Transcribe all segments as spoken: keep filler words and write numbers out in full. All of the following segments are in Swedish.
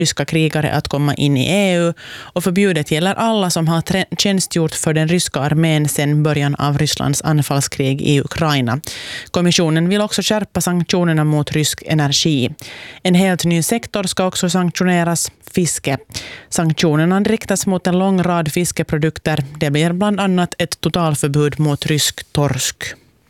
ryska krigare att komma in i E U och förbudet gäller alla som har trä- tjänstgjort för den ryska armén sedan början av Rysslands anfallskrig i Ukraina. Kommissionen vill också skärpa sanktionerna mot rysk energi. En helt ny sektor ska också sanktioneras, fiske. Sanktionerna riktas mot en lång rad fiskeprodukter. Det blir bland annat ett totalförbud mot rysk torsk.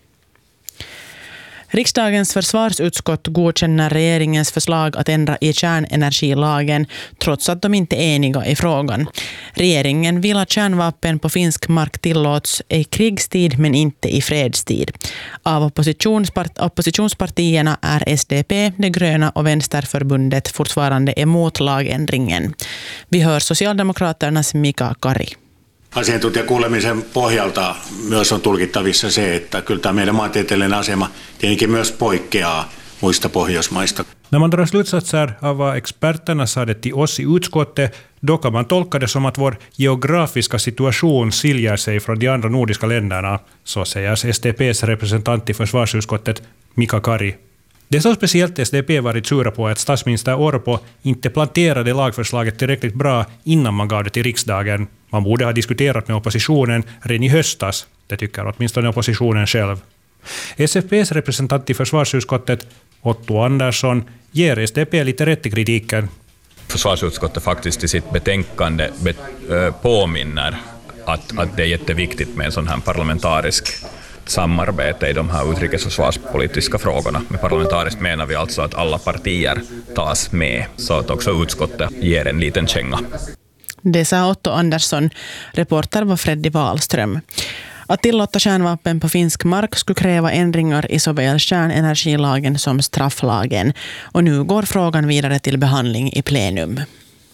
Riksdagens försvarsutskott godkänner regeringens förslag att ändra i kärnenergilagen trots att de inte är eniga i frågan. Regeringen vill att kärnvapen på finsk mark tillåts i krigstid men inte i fredstid. Av oppositionspart- oppositionspartierna är S D P, De gröna och Vänsterförbundet fortfarande emot lagändringen. Vi hör Socialdemokraternas Mika Kari. Asiantuntijakuulemisen pohjalta myös on tulkittavissa se, että kyllä tämä meidän maantieteellinen asema tietenkin myös poikkeaa muista Pohjoismaista. När man drar slutsatser av vad experterna sade till oss i utskottet, då kan man tolka det som att vår geografiska situation skiljer sig från de andra nordiska länderna, så säger S D P:s representant i försvarsutskottet Mika Kari. Det som speciellt S D P varit sura på är att statsminister Orpo inte planterade lagförslaget tillräckligt bra innan man gav det till riksdagen. Man borde ha diskuterat med oppositionen redan i höstas, det tycker åtminstone oppositionen själv. S F P:s representant i försvarsutskottet, Otto Andersson, ger S D P lite rätt i kritiken. Försvarsutskottet faktiskt i sitt betänkande påminner att, att det är jätteviktigt med en sån här parlamentarisk samarbete i de här utrikes- och försvarspolitiska frågorna. Med parlamentariskt menar vi alltså att alla partier tas med, så att också utskottet ger en liten känga. Det sa Otto Andersson. Reporter var Freddy Wahlström. Att tillåta kärnvapen på finsk mark skulle kräva ändringar i såväl kärnenergilagen som strafflagen. Och nu går frågan vidare till behandling i plenum.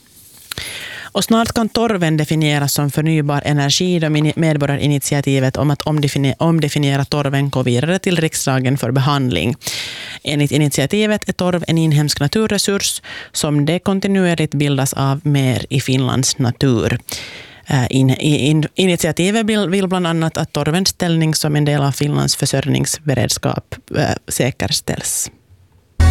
Och snart kan torven definieras som förnybar energi då medborgarinitiativet om att omdefiniera torven går vidare till riksdagen för behandling. Enligt initiativet är torv en inhemsk naturresurs som det kontinuerligt bildas av mer i Finlands natur. In, in, initiativet vill, vill bland annat att torvens ställning som en del av Finlands försörjningsberedskap äh, säkerställs.